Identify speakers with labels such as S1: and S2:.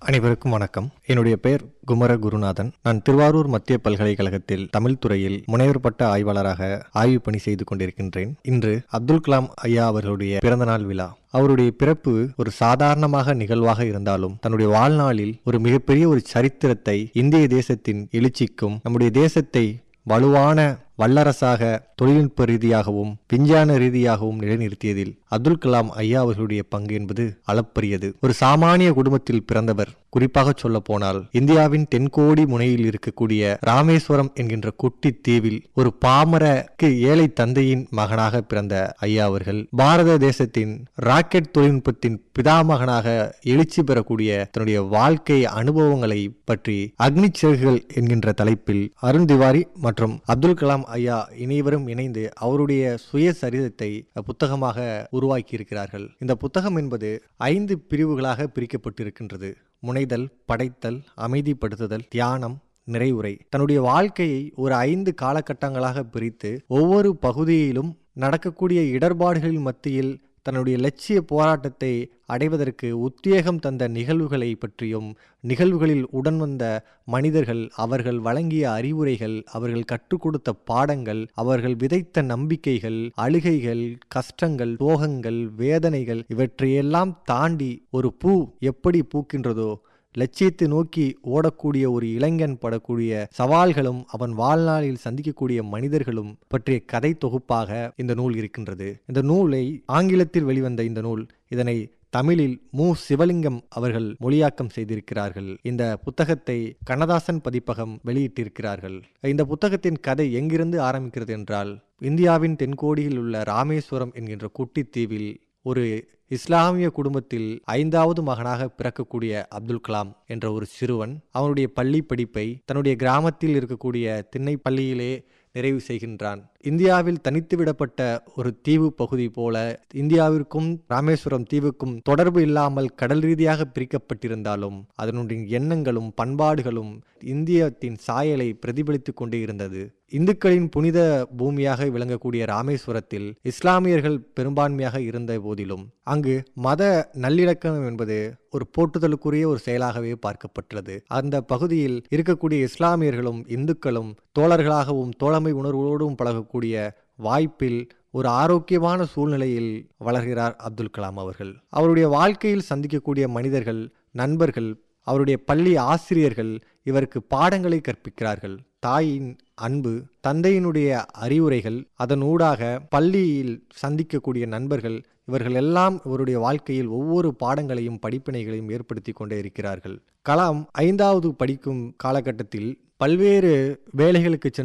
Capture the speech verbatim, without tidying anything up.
S1: அனைவருக்கும் வணக்கம். என்னுடைய பெயர் குமர குருநாதன். நான் திருவாரூர் மத்திய பல்கலைக்கழகத்தில் தமிழ் துறையில் முனைவர் பட்ட ஆய்வாளராக ஆய்வு பணி செய்து கொண்டிருக்கின்றேன். இன்று அப்துல் கலாம் ஐயா அவர்களுடைய பிறந்தநாள் விழா. அவருடைய பிறப்பு ஒரு சாதாரணமாக நிகழ்வாக இருந்தாலும் தன்னுடைய வாழ்நாளில் ஒரு மிகப்பெரிய ஒரு சரித்திரத்தை இந்திய தேசத்தின் எழுச்சிக்கும் நம்முடைய தேசத்தை வலுவான வல்லரசாக தொழில்நுட்ப ரீதியாகவும் விஞ்ஞான ரீதியாகவும் நிலைநிறுத்தியதில் அப்துல் கலாம் ஐயா அவர்களுடைய பங்கு என்பது அளப்பரியது. ஒரு சாமானிய குடும்பத்தில் பிறந்தவர். குறிப்பாக சொல்ல போனால் இந்தியாவின் தென்கோடி முனையில் இருக்கக்கூடிய ராமேஸ்வரம் என்கின்ற குட்டி தீவில் ஒரு பாமரக்கு ஏழை தந்தையின் மகனாக பிறந்த ஐயா அவர்கள் பாரத தேசத்தின் ராக்கெட் தொழில்நுட்பத்தின் பிதாமகனாக எழுச்சி பெறக்கூடிய தன்னுடைய வாழ்க்கை அனுபவங்களை பற்றி அக்னி சிறகுகள் என்கின்ற தலைப்பில் அருண் திவாரி மற்றும் அப்துல் கலாம் ஐயா இணைவரும் இணைந்து அவருடைய சுயசரிதத்தை புத்தகமாக உருவாக்கி இருக்கிறார்கள். இந்த புத்தகம் என்பது ஐந்து பிரிவுகளாக பிரிக்கப்பட்டிருக்கின்றது. முனைதல், படைத்தல், அமைதிப்படுத்துதல், தியானம், நிறைவுரை. தன்னுடைய வாழ்க்கையை ஒரு ஐந்து காலகட்டங்களாக பிரித்து ஒவ்வொரு பகுதியிலும் நடக்கக்கூடிய இடர்பாடுகளின் மத்தியில் தன்னுடைய லட்சிய போராட்டத்தை அடைவதற்கு உத்வேகம் தந்த நிகழ்வுகளை பற்றியும் நிகழ்வுகளில் உடன் வந்த மனிதர்கள், அவர்கள் வழங்கிய அறிவுரைகள், அவர்கள் கற்றுக் கொடுத்த பாடங்கள், அவர்கள் விதைத்த நம்பிக்கைகள், அழுகைகள், கஷ்டங்கள், சோகங்கள், வேதனைகள் இவற்றையெல்லாம் தாண்டி ஒரு பூ எப்படி பூக்கின்றதோ லட்சியத்தை நோக்கி ஓடக்கூடிய ஒரு இளைஞன் படக்கூடிய சவால்களும் அவன் வாழ்நாளில் சந்திக்கக்கூடிய மனிதர்களும் பற்றிய கதை தொகுப்பாக இந்த நூல் இருக்கின்றது. இந்த நூலை ஆங்கிலத்தில் வெளிவந்த இந்த நூல் இதனை தமிழில் மு சிவலிங்கம் அவர்கள் மொழியாக்கம் செய்திருக்கிறார்கள். இந்த புத்தகத்தை கண்ணதாசன் பதிப்பகம் வெளியிட்டிருக்கிறார்கள். இந்த புத்தகத்தின் கதை எங்கிருந்து ஆரம்பிக்கிறது என்றால், இந்தியாவின் தென்கோடியில் உள்ள ராமேஸ்வரம் என்கின்ற குட்டி தீவில் ஒரு இஸ்லாமிய குடும்பத்தில் ஐந்தாவது மகனாக பிறக்கக்கூடிய அப்துல் கலாம் என்ற ஒரு சிறுவன் அவனுடைய பள்ளி படிப்பை தன்னுடைய கிராமத்தில் இருக்கக்கூடிய திண்ணை பள்ளியிலே நிறைவு செய்கின்றான். இந்தியாவில் தனித்து விடப்பட்ட ஒரு தீவு பகுதி போல இந்தியாவிற்கும் ராமேஸ்வரம் தீவுக்கும் தொடர்பு இல்லாமல் கடல் ரீதியாக பிரிக்கப்பட்டிருந்தாலும் அதனுடைய எண்ணங்களும் பண்பாடுகளும் இந்தியத்தின் சாயலை பிரதிபலித்துக் கொண்டே இருந்தது. இந்துக்களின் புனித பூமியாக விளங்கக்கூடிய ராமேஸ்வரத்தில் இஸ்லாமியர்கள் பெரும்பான்மையாக இருந்த போதிலும் அங்கு மத நல்லிணக்கம் என்பது ஒரு போற்றுதலுக்குரிய ஒரு செயலாகவே பார்க்கப்பட்டது. அந்த பகுதியில் இருக்கக்கூடிய இஸ்லாமியர்களும் இந்துக்களும் தோழர்களாகவும் தோழமை உணர்வோடும் பழகக்கூடிய வாய்ப்பில் ஒரு ஆரோக்கியமான சூழ்நிலையில் வளர்கிறார் அப்துல் கலாம் அவர்கள். அவருடைய வாழ்க்கையில் சந்திக்கக்கூடிய மனிதர்கள், நண்பர்கள், அவருடைய பள்ளி ஆசிரியர்கள் இவருக்கு பாடங்களை கற்பிக்கிறார்கள். தாயின் அன்பு, தந்தையினுடைய அறிவுரைகள், அதனூடாக பள்ளியில் சந்திக்கக்கூடிய நண்பர்கள், இவர்கள் எல்லாம் இவருடைய வாழ்க்கையில் ஒவ்வொரு பாடங்களையும் படிப்பினைகளையும் ஏற்படுத்தி கொண்டே இருக்கிறார்கள். கலாம் ஐந்தாவது படிக்கும் காலகட்டத்தில் பல்வேறு வேலைகளுக்கு சென்று